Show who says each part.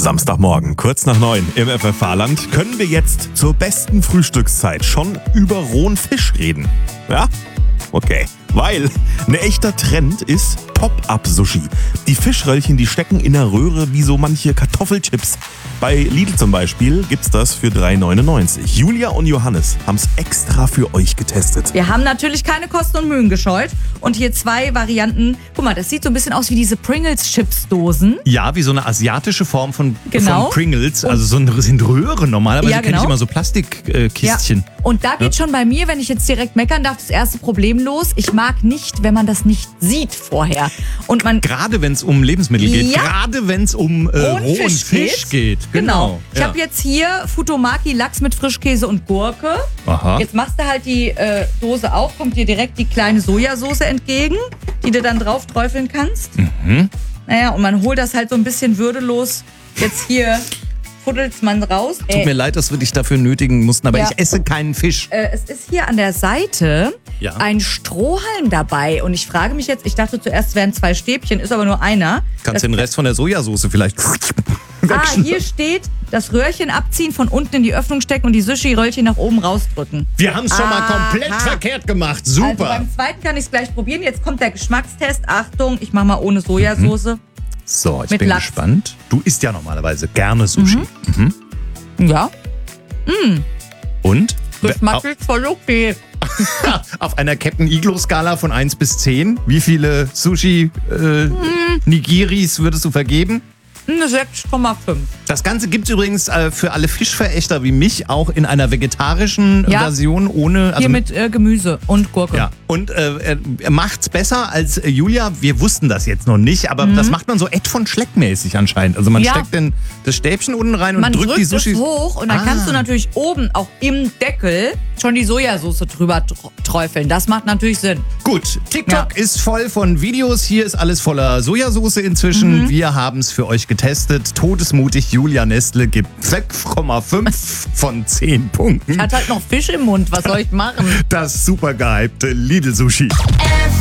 Speaker 1: Samstagmorgen, kurz nach 9 im FFH-Land, können wir jetzt zur besten Frühstückszeit schon über rohen Fisch reden. Ja? Okay. Weil ein echter Trend ist Pop-Up-Sushi. Die Fischröllchen, die stecken in der Röhre wie so manche Kartoffelchips. Bei Lidl zum Beispiel gibt's das für 3,99 €. Julia und Johannes haben's extra für euch getestet.
Speaker 2: Wir haben natürlich keine Kosten und Mühen gescheut. Und hier 2 Varianten. Guck mal, das sieht so ein bisschen aus wie diese Pringles-Chips-Dosen.
Speaker 3: Ja, wie so eine asiatische Form von Pringles.
Speaker 2: Und
Speaker 3: also sind Röhren. Normalerweise
Speaker 2: Ja,
Speaker 3: kenne
Speaker 2: genau.
Speaker 3: ich immer so Plastikkistchen.
Speaker 2: Ja. Und da geht schon bei mir, wenn ich jetzt direkt meckern darf, das erste Problem los. Ich mag nicht, wenn man das nicht sieht vorher. Und man
Speaker 3: Gerade wenn es um Lebensmittel geht.
Speaker 2: Ja.
Speaker 3: Gerade wenn es um rohen Fisch geht.
Speaker 2: Genau. Ich
Speaker 3: Ja.
Speaker 2: habe jetzt hier Futomaki Lachs mit Frischkäse und Gurke.
Speaker 3: Aha.
Speaker 2: Jetzt machst du halt die Dose auf, kommt dir direkt die kleine Sojasauce entgegen, die du dann drauf träufeln kannst. Naja, und man holt das halt so ein bisschen würdelos jetzt hier, fuddelt man raus.
Speaker 3: Tut mir leid, dass wir dich dafür nötigen mussten, aber
Speaker 2: Ja.
Speaker 3: ich esse keinen Fisch.
Speaker 2: Es ist hier an der Seite
Speaker 3: Ja.
Speaker 2: ein Strohhalm dabei. Und ich frage mich jetzt, ich dachte zuerst, es wären 2 Stäbchen, ist aber nur einer.
Speaker 3: Kannst du den Rest von der Sojasauce vielleicht
Speaker 2: Hier steht, das Röhrchen abziehen, von unten in die Öffnung stecken und die Sushi-Röllchen nach oben rausdrücken.
Speaker 3: Wir haben es schon mal komplett
Speaker 2: Aha.
Speaker 3: verkehrt gemacht.
Speaker 2: Also
Speaker 3: Super.
Speaker 2: beim zweiten kann ich es gleich probieren. Jetzt kommt der Geschmackstest. Achtung, ich mache mal ohne Sojasauce.
Speaker 3: So, ich
Speaker 2: mit
Speaker 3: bin
Speaker 2: Lachs.
Speaker 3: gespannt. Du isst ja normalerweise gerne Sushi.
Speaker 2: Ja,
Speaker 3: Und?
Speaker 2: Geschmack ist voll okay.
Speaker 3: Auf einer Captain Iglo-Skala von 1 bis 10, wie viele Sushi-Nigiris würdest du vergeben?
Speaker 2: Eine 6,5.
Speaker 3: Das Ganze gibt es übrigens für alle Fischverächter wie mich auch in einer vegetarischen
Speaker 2: Ja.
Speaker 3: Version ohne.
Speaker 2: Hier mit Gemüse und Gurke.
Speaker 3: Ja, und er macht's besser als Julia. Wir wussten das jetzt noch nicht, aber das macht man so Ed von Schleck-mäßig anscheinend. Also man
Speaker 2: Ja.
Speaker 3: steckt das Stäbchen unten rein und
Speaker 2: Man
Speaker 3: drückt die Sushi.
Speaker 2: es hoch und dann kannst du natürlich oben auch im Deckel schon die Sojasauce drüber träufeln. Das macht natürlich Sinn.
Speaker 3: Gut, TikTok ist voll von Videos. Hier ist alles voller Sojasauce inzwischen. Wir haben es für euch getestet. Todesmutig, Julia Nestle gibt 6,5 von 10 Punkten.
Speaker 2: Hat halt noch Fisch im Mund. Was soll ich machen?
Speaker 3: Das super gehypte Lidl-Sushi.